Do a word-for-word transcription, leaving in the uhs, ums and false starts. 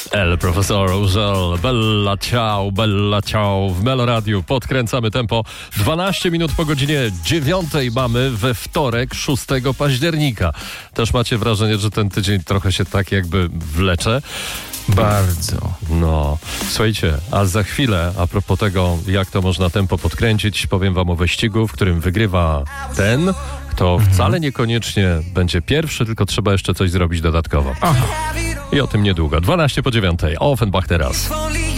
El Profesor Żel, Bella Ciao, Bella Ciao w Meloradiu. Podkręcamy tempo. dwanaście minut po godzinie dziewiątej mamy we wtorek, szóstego października. Też macie wrażenie, że ten tydzień trochę się tak jakby wlecze? Bardzo. No, słuchajcie, a za chwilę, a propos tego, jak to można tempo podkręcić, powiem wam o wyścigu, w którym wygrywa ten, kto mhm. wcale niekoniecznie będzie pierwszy, tylko trzeba jeszcze coś zrobić dodatkowo. Aha. I o tym niedługo. dwanaście po dziewiątej. Offenbach teraz.